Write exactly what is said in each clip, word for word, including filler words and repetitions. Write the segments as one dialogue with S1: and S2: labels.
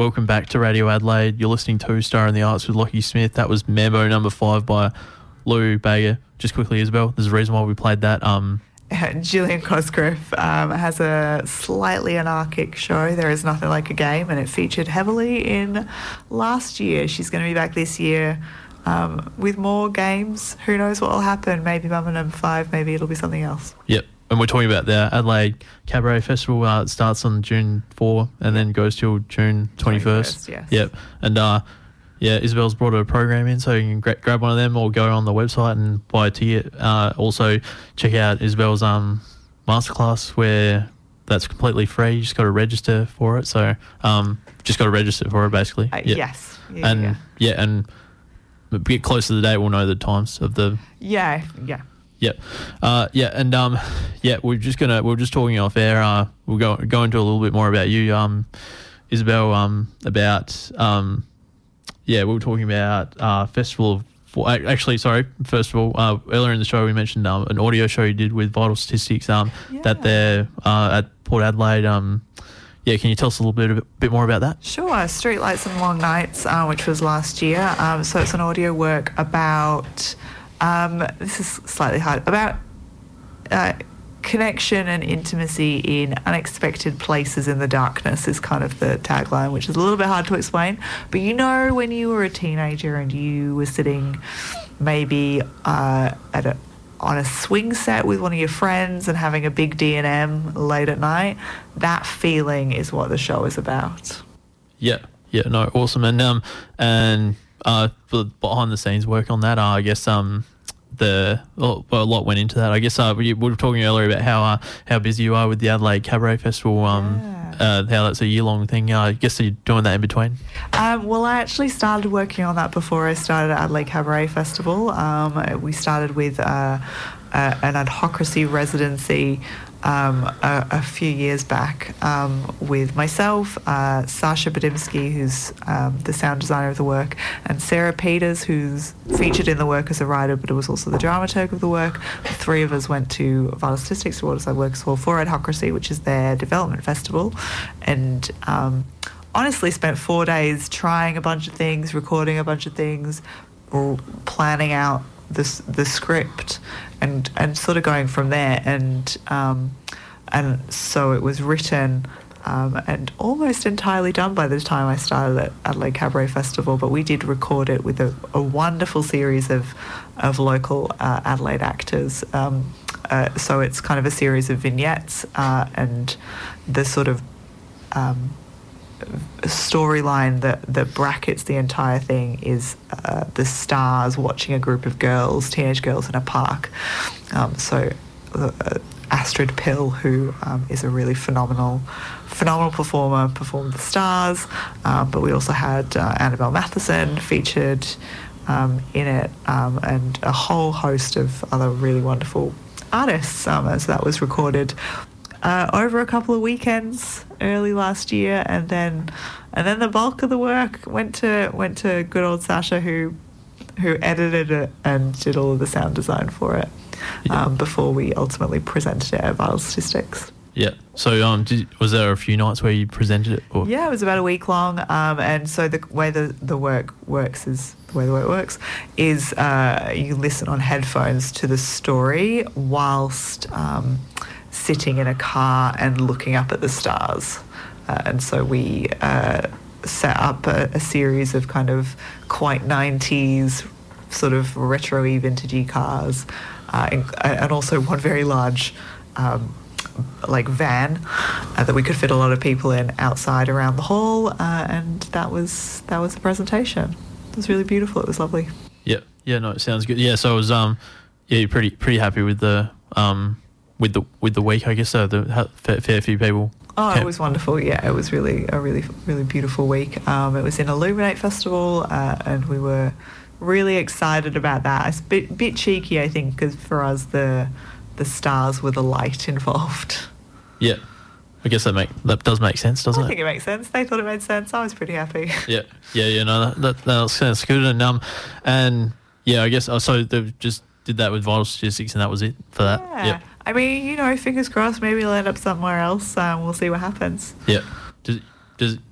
S1: welcome back to Radio Adelaide. You're listening to Star in the Arts with Lockie Smith. That was Mambo number five by Lou Bega. Just quickly, Isabel, there's a reason why we played that. Um,
S2: Gillian Cosgrove um, has a slightly anarchic show, There Is Nothing Like a Game, and it featured heavily in last year. She's going to be back this year um, with more games. Who knows what will happen? Maybe Mama Number Five, maybe it'll be something else.
S1: Yep. And we're talking about the Adelaide Cabaret Festival. Uh, it starts on June fourth and then goes till June twenty-first.
S2: Yes.
S1: Yep. And uh, yeah, Isabel's brought a program in, so you can gra- grab one of them or go on the website and buy a ticket. Uh, also, check out Isabel's um, masterclass where that's completely free. You just got to register for it. So um, just got to register for it, basically.
S2: Uh,
S1: yep.
S2: Yes. Yeah,
S1: and
S2: yeah.
S1: yeah, and a bit closer to the date, we'll know the times of the.
S2: Yeah. Yeah.
S1: Yep. Uh, yeah, and um, yeah, we're just gonna we're just talking off air. Uh, we'll go go into a little bit more about you, um, Isabel. Um, about um, yeah, we were talking about uh, festival. Of, for, actually, sorry. First of all, uh, earlier in the show, we mentioned um, an audio show you did with Vital Statistics. Um,
S2: yeah.
S1: that they're uh, at Port Adelaide. Um, yeah, can you tell us a little bit a bit more about that?
S2: Sure. Streetlights and Long Nights, uh, which was last year. Um, so it's an audio work about. Um, this is slightly hard, about uh, connection and intimacy in unexpected places in the darkness is kind of the tagline, which is a little bit hard to explain. But you know, when you were a teenager and you were sitting maybe uh, at a, on a swing set with one of your friends and having a big D and M late at night, that feeling is what the show is about.
S1: Yeah, yeah, no, awesome. And um, and uh, for behind the scenes work on that, uh, I guess um. The well, a lot went into that. I guess uh, we, we were talking earlier about how uh, how busy you are with the Adelaide Cabaret Festival. Um,
S2: yeah.
S1: uh, how that's a year long thing. Uh, I guess you're doing that in between.
S2: Um, well, I actually started working on that before I started Adelaide Cabaret Festival. Um, we started with uh, uh, an adhocracy residency um, a, a few years back um, with myself, uh, Sasha Badimsky, who's um, the sound designer of the work, and Sarah Peters, who's featured in the work as a writer, but was also the dramaturg of the work. The three of us went to Vital Statistics Awards I work for for Adhocracy, which is their development festival, and um, honestly spent four days trying a bunch of things, recording a bunch of things, or planning out the the script, and and sort of going from there. And um, and so it was written um, and almost entirely done by the time I started at Adelaide Cabaret Festival. But we did record it with a, a wonderful series of of local uh, Adelaide actors. Um, uh, so it's kind of a series of vignettes, uh, and the sort of um, storyline that, that brackets the entire thing is uh, the stars watching a group of girls, teenage girls in a park. Um, so uh, Astrid Pill, who um, is a really phenomenal phenomenal performer, performed The Stars, um, but we also had uh, Annabelle Matheson featured um, in it, um, and a whole host of other really wonderful artists. Um, as that was recorded Uh, over a couple of weekends early last year, and then and then the bulk of the work went to went to good old Sasha, who who edited it and did all of the sound design for it,
S1: yeah.
S2: um, before we ultimately presented it at Vital Statistics.
S1: Yeah. So um, did, was there a few nights where you presented it? Or?
S2: Yeah, it was about a week long, um, and so the way the, the work works is the way the work works is uh, you listen on headphones to the story whilst Um, sitting in a car and looking up at the stars. Uh, and so we uh, set up a, a series of kind of quite nineties sort of retro-y vintagey cars, uh, and, and also one very large um, like van uh, that we could fit a lot of people in outside around the hall, uh, and that was that was the presentation. It was really beautiful. It was lovely.
S1: Yeah, yeah, no, it sounds good. Yeah, so I was um, yeah, you're pretty pretty happy with the um. With the with the week, I guess, so the fair, fair few people.
S2: Oh,
S1: came.
S2: It was wonderful. Yeah, it was really a really really beautiful week. Um, it was in Illuminate Festival, uh, and we were really excited about that. It's a bit, bit cheeky, I think, because for us the the stars were the light involved.
S1: Yeah, I guess that make that does make sense, doesn't
S2: I
S1: it?
S2: I think it makes sense. They thought it made sense. I was pretty happy.
S1: Yeah, yeah, yeah. No, that that, that sounds good. And um, and yeah, I guess oh, so. They just did that with Vital Statistics, and that was it for that.
S2: Yeah.
S1: Yeah.
S2: I mean, you know, fingers crossed. Maybe it'll end up somewhere else. Um, we'll see what happens.
S1: Yeah. Does does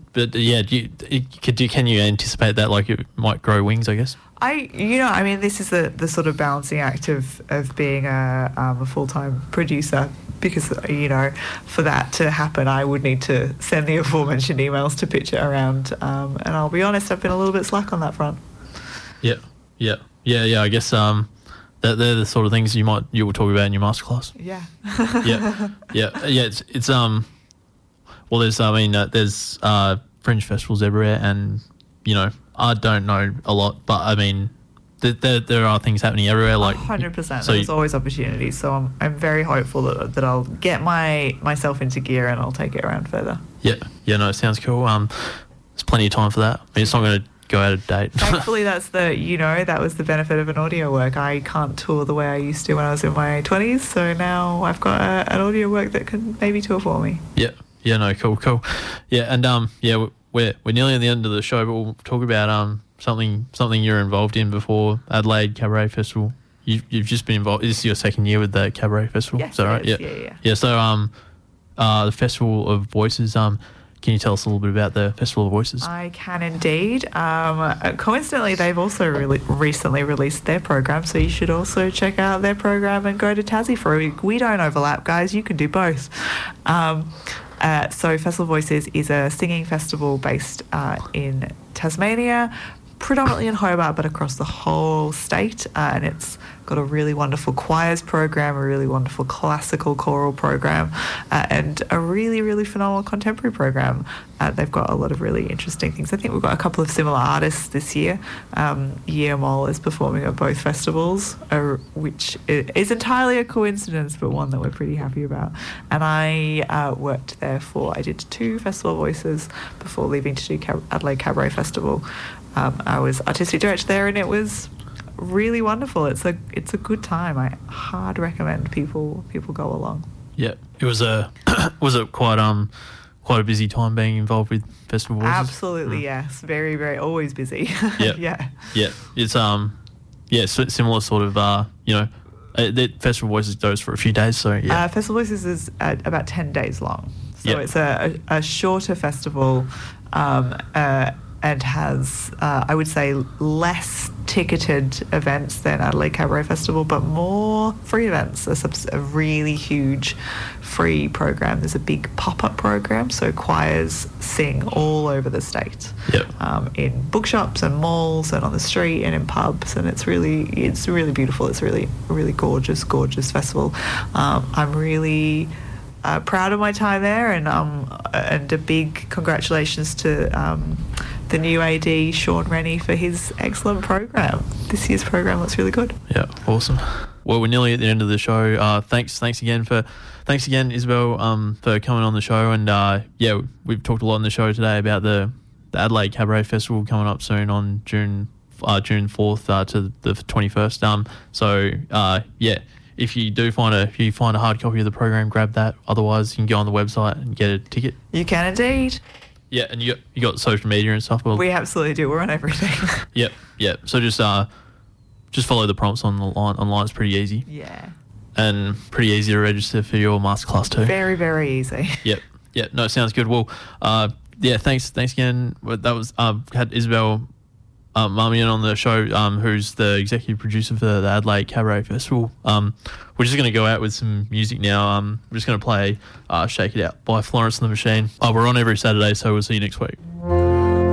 S1: but yeah, do you, it, could you, can you anticipate that like it might grow wings, I guess?
S2: I, you know, I mean, this is the, the sort of balancing act of, of being a, um, a full-time producer because, you know, for that to happen, I would need to send the aforementioned emails to pitch it around. Um, and I'll be honest, I've been a little bit slack on that front.
S1: Yeah, yeah, yeah, yeah. I guess um, that they're the sort of things you might you will talk about in your masterclass.
S2: Yeah.
S1: yeah, yeah, yeah. It's it's um, well, there's I mean, uh, there's uh, fringe festivals everywhere, and you know, I don't know a lot, but I mean, th- there there are things happening everywhere. Like
S2: one hundred percent.
S1: So
S2: There's
S1: you,
S2: always opportunities. So I'm I'm very hopeful that that I'll get my myself into gear and I'll take it around further.
S1: Yeah, yeah. No, it sounds cool. Um, there's plenty of time for that. I mean, it's not going to go out of date.
S2: Thankfully, that's the, you know, that was the benefit of an audio work. I can't tour the way I used to when I was in my twenties, so now I've got a, an audio work that can maybe tour for me.
S1: Yeah, yeah, no, cool, cool. Yeah, and um, yeah, we're we're nearly at the end of the show, but we'll talk about um something something you're involved in before Adelaide Cabaret Festival. You you've just been involved. This is your second year with the Cabaret Festival,
S2: Yes,
S1: is that right?
S2: it is.
S1: Yeah,
S2: Yeah, yeah.
S1: yeah. So um, uh, the Festival of Voices. Um, can you tell us a little bit about the Festival of Voices?
S2: I can indeed. Um, uh, coincidentally, they've also really recently released their program, so you should also check out their program and go to Tassie for a week. We don't overlap, guys. You can do both. Um, uh, so Festival of Voices is a singing festival based uh, in Tasmania, predominantly in Hobart, but across the whole state. Uh, and it's got a really wonderful choirs program, a really wonderful classical choral program, uh, and a really, really phenomenal contemporary program. Uh, they've got a lot of really interesting things. I think we've got a couple of similar artists this year. Um, Yearmol is performing at both festivals, uh, which is entirely a coincidence, but one that we're pretty happy about. And I uh, worked there for, I did two Festival Voices before leaving to do Cab- Adelaide Cabaret Festival. Um, I was artistic director there, and it was really wonderful. It's a it's a good time. I hard recommend people people go along.
S1: Yeah, it was a was it quite um quite a busy time being involved with Festival Voices?
S2: Absolutely, mm. Yes. Very, very always busy.
S1: Yeah,
S2: yeah,
S1: yeah. It's um yeah similar sort of uh you know uh, the Festival Voices goes for a few days. So yeah,
S2: uh, Festival Voices is uh, about ten days long. So
S1: yep.
S2: it's a, a, a shorter festival. Um, uh, and has, uh, I would say, less ticketed events than Adelaide Cabaret Festival, but more free events. There's a, a really huge free program. There's a big pop-up program, so choirs sing all over the state,
S1: yep.
S2: um, in bookshops and malls and on the street and in pubs, and it's really, it's really beautiful. It's really, really gorgeous, gorgeous festival. Um, I'm really... Uh, proud of my time there, and um, and a big congratulations to um, the new A D Sean Rennie for his excellent program. This year's program looks really good.
S1: Yeah, awesome. Well, we're nearly at the end of the show. Uh, thanks, thanks again for, thanks again, Isabel, um, for coming on the show. And uh, yeah, we've talked a lot on the show today about the, the Adelaide Cabaret Festival coming up soon on June uh, June fourth uh, to the twenty-first. Um, so uh, yeah. If you do find a if you find a hard copy of the program, grab that. Otherwise, you can go on the website and get a ticket.
S2: You can indeed.
S1: Yeah, and you got, you got social media and stuff. Well,
S2: we absolutely do. We're on everything.
S1: Yep, yep. So just uh, just follow the prompts on the line. Online it's pretty easy.
S2: Yeah.
S1: And pretty easy to register for your masterclass too.
S2: Very, very easy.
S1: Yep, yep. No, it sounds good. Well, uh, yeah. Thanks, thanks again. That was um had Isabel. Um, Marmion on the show, um, who's the executive producer for the Adelaide Cabaret Festival. Um, we're just going to go out with some music now. Um, we're just going to play uh, Shake It Out by Florence and the Machine. Uh, we're on every Saturday, so we'll see you next week.